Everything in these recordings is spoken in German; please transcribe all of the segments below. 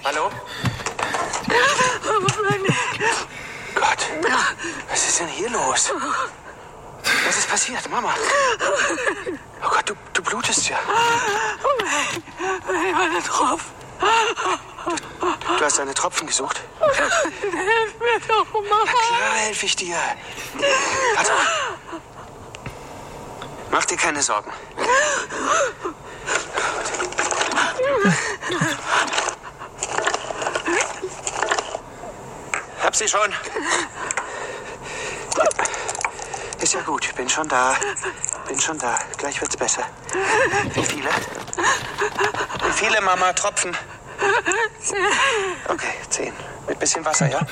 Hallo? Gott, was ist denn hier los? Was ist passiert, Mama? Oh Gott, du blutest ja. Meine Tropfen. Du hast deine Tropfen gesucht? Hilf mir doch, Mama. Na klar, helfe ich dir. Warte. Mach dir keine Sorgen. Hab sie schon. Ist ja gut, bin schon da. Gleich wird's besser. Wie viele, Mama, Tropfen? 10. Okay, 10. Mit bisschen Wasser, ja?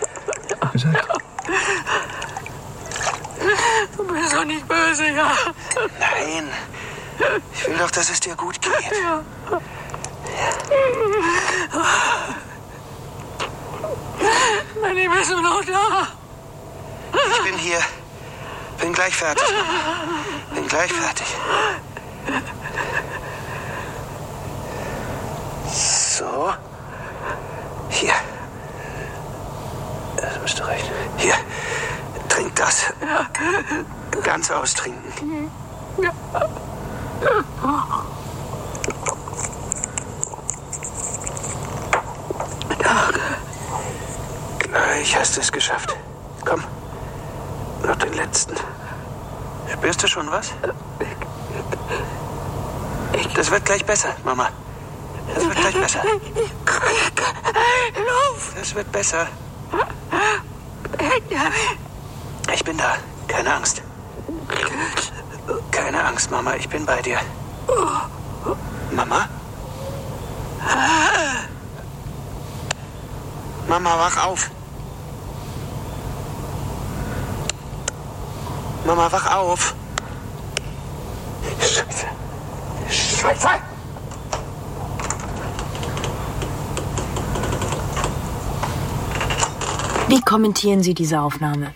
Du bist doch nicht böse, ja? Nein. Ich will doch, dass es dir gut geht. Ja. Mein Lieb, bist du noch da? Ich bin hier. Bin gleich fertig. So. Hier. Das müsste reichen. Hier. Trink das. Ja. Ganz austrinken. Ja. Gleich hast du es geschafft. Komm. Noch den letzten. Spürst du schon was? Das wird gleich besser, Mama. Das wird gleich besser. Das wird besser. Ich bin da. Keine Angst. Keine Angst, Mama. Ich bin bei dir. Mama? Mama, wach auf. Mama, wach auf. Scheiße. Wie kommentieren Sie diese Aufnahme?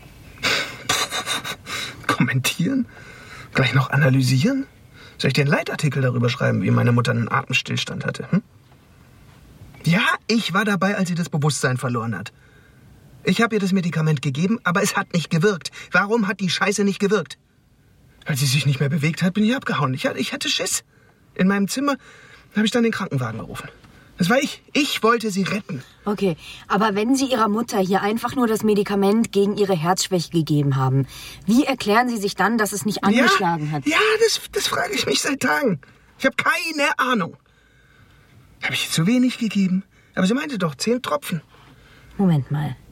Kommentieren? Gleich noch analysieren? Soll ich dir einen Leitartikel darüber schreiben, wie meine Mutter einen Atemstillstand hatte? Hm? Ja, ich war dabei, als sie das Bewusstsein verloren hat. Ich habe ihr das Medikament gegeben, aber es hat nicht gewirkt. Warum hat die Scheiße nicht gewirkt? Als sie sich nicht mehr bewegt hat, bin ich abgehauen. Ich hatte Schiss. In meinem Zimmer habe ich dann den Krankenwagen gerufen. Das war ich. Ich wollte sie retten. Okay, aber wenn Sie Ihrer Mutter hier einfach nur das Medikament gegen ihre Herzschwäche gegeben haben, wie erklären Sie sich dann, dass es nicht angeschlagen hat? Ja, das frage ich mich seit Tagen. Ich habe keine Ahnung. Habe ich ihr zu wenig gegeben? Aber sie meinte doch 10 Tropfen. Moment mal.